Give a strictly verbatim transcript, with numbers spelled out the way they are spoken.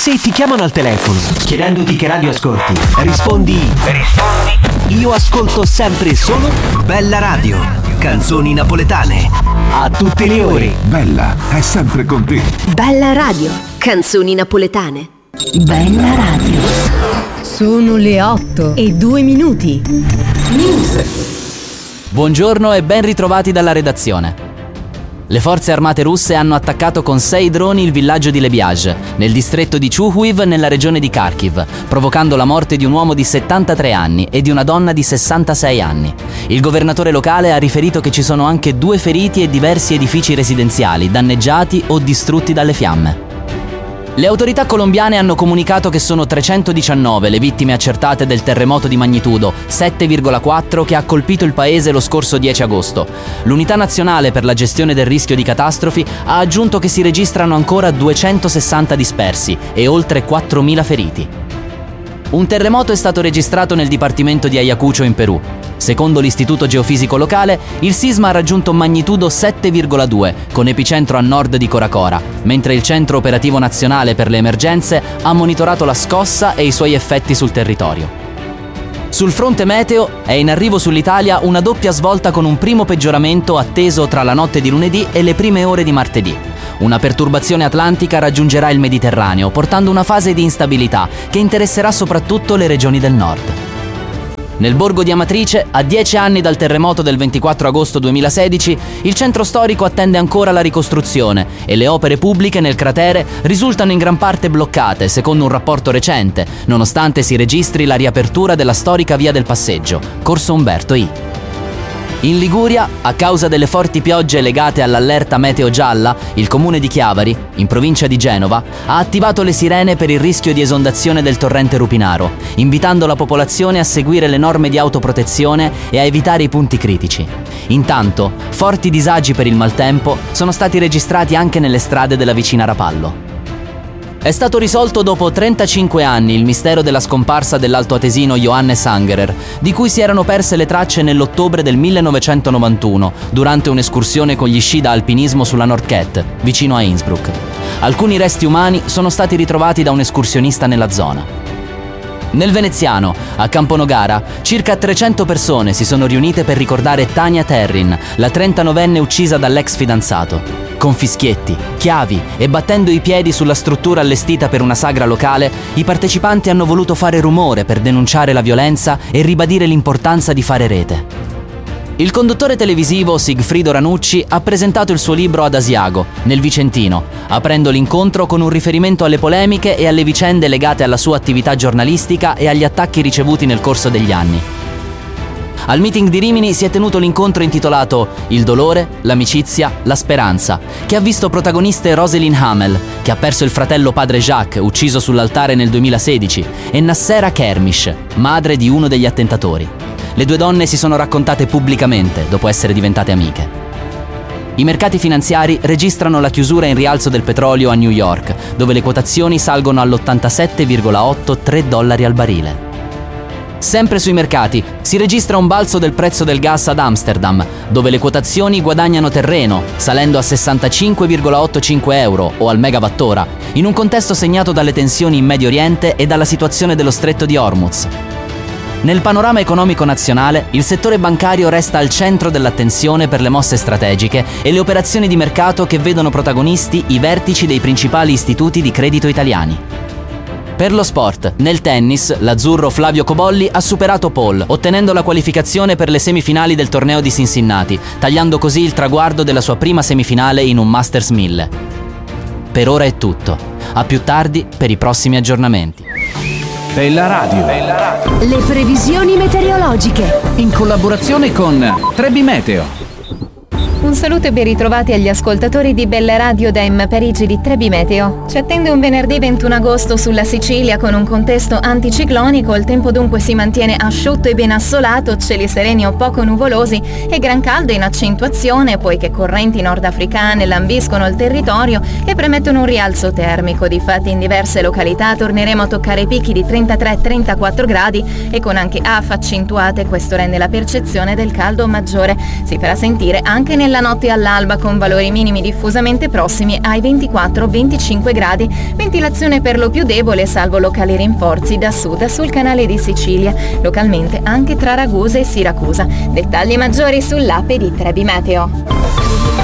se ti chiamano al telefono chiedendoti che radio ascolti, rispondi Rispondi io ascolto sempre e solo Bella Radio, canzoni napoletane a tutte le ore. Bella è sempre con te. Bella Radio, canzoni napoletane. Bella Radio. Sono le otto e due minuti. News. Buongiorno e ben ritrovati dalla redazione. Le forze armate russe hanno attaccato con sei droni il villaggio di Lebiaj, nel distretto di Chuhuiv, nella regione di Kharkiv, provocando la morte di un uomo di settantatré anni e di una donna di sessantasei anni. Il governatore locale ha riferito che ci sono anche due feriti e diversi edifici residenziali danneggiati o distrutti dalle fiamme. Le autorità colombiane hanno comunicato che sono trecentodiciannove le vittime accertate del terremoto di magnitudo sette virgola quattro che ha colpito il paese lo scorso dieci agosto. L'Unità Nazionale per la gestione del rischio di catastrofi ha aggiunto che si registrano ancora duecentosessanta dispersi e oltre quattromila feriti. Un terremoto è stato registrato nel dipartimento di Ayacucho in Perù. Secondo l'Istituto Geofisico locale, il sisma ha raggiunto magnitudo sette virgola due, con epicentro a nord di Coracora, mentre il Centro Operativo Nazionale per le Emergenze ha monitorato la scossa e i suoi effetti sul territorio. Sul fronte meteo è in arrivo sull'Italia una doppia svolta con un primo peggioramento atteso tra la notte di lunedì e le prime ore di martedì. Una perturbazione atlantica raggiungerà il Mediterraneo, portando una fase di instabilità che interesserà soprattutto le regioni del nord. Nel borgo di Amatrice, a dieci anni dal terremoto del ventiquattro agosto duemilasedici, il centro storico attende ancora la ricostruzione e le opere pubbliche nel cratere risultano in gran parte bloccate, secondo un rapporto recente, nonostante si registri la riapertura della storica via del Passeggio, Corso Umberto I. In Liguria, a causa delle forti piogge legate all'allerta meteo gialla, il comune di Chiavari, in provincia di Genova, ha attivato le sirene per il rischio di esondazione del torrente Rupinaro, invitando la popolazione a seguire le norme di autoprotezione e a evitare i punti critici. Intanto, forti disagi per il maltempo sono stati registrati anche nelle strade della vicina Rapallo. È stato risolto dopo trentacinque anni il mistero della scomparsa dell'altoatesino Johannes Angerer, di cui si erano perse le tracce nell'ottobre del millenovecentonovantuno, durante un'escursione con gli sci da alpinismo sulla Nordkette, vicino a Innsbruck. Alcuni resti umani sono stati ritrovati da un escursionista nella zona. Nel veneziano, a Camponogara, circa trecento persone si sono riunite per ricordare Tania Terrin, la trentanovenne uccisa dall'ex fidanzato. Con fischietti, chiavi e battendo i piedi sulla struttura allestita per una sagra locale, i partecipanti hanno voluto fare rumore per denunciare la violenza e ribadire l'importanza di fare rete. Il conduttore televisivo Sigfrido Ranucci ha presentato il suo libro ad Asiago, nel Vicentino, aprendo l'incontro con un riferimento alle polemiche e alle vicende legate alla sua attività giornalistica e agli attacchi ricevuti nel corso degli anni. Al meeting di Rimini si è tenuto l'incontro intitolato Il dolore, l'amicizia, la speranza, che ha visto protagoniste Rosalind Hamel, che ha perso il fratello padre Jacques, ucciso sull'altare nel duemilasedici, e Nassera Kermish, madre di uno degli attentatori. Le due donne si sono raccontate pubblicamente dopo essere diventate amiche. I mercati finanziari registrano la chiusura in rialzo del petrolio a New York, dove le quotazioni salgono all'ottantasette virgola ottantatré dollari al barile. Sempre sui mercati si registra un balzo del prezzo del gas ad Amsterdam, dove le quotazioni guadagnano terreno, salendo a sessantacinque virgola ottantacinque euro o al megawattora, in un contesto segnato dalle tensioni in Medio Oriente e dalla situazione dello stretto di Hormuz. Nel panorama economico nazionale, il settore bancario resta al centro dell'attenzione per le mosse strategiche e le operazioni di mercato che vedono protagonisti i vertici dei principali istituti di credito italiani. Per lo sport, nel tennis, l'azzurro Flavio Cobolli ha superato Paul, ottenendo la qualificazione per le semifinali del torneo di Cincinnati, tagliando così il traguardo della sua prima semifinale in un Masters mille. Per ora è tutto. A più tardi per i prossimi aggiornamenti. Bella Radio. Bella Radio. Le previsioni meteorologiche. In collaborazione con Trebi Meteo. Un saluto e ben ritrovati agli ascoltatori di Bella Radio da M Parigi di Trebi Meteo. Ci attende un venerdì ventuno agosto sulla Sicilia con un contesto anticiclonico, il tempo dunque si mantiene asciutto e ben assolato, cieli sereni o poco nuvolosi e gran caldo in accentuazione poiché correnti nordafricane lambiscono il territorio e premettono un rialzo termico. Difatti in diverse località torneremo a toccare picchi di trentatré trentaquattro gradi e con anche afa accentuate, questo rende la percezione del caldo maggiore. Si farà sentire anche nella notte all'alba con valori minimi diffusamente prossimi ai ventiquattro venticinque gradi, ventilazione per lo più debole salvo locali rinforzi da sud sul canale di Sicilia, localmente anche tra Ragusa e Siracusa. Dettagli maggiori sull'app di Trebi Meteo.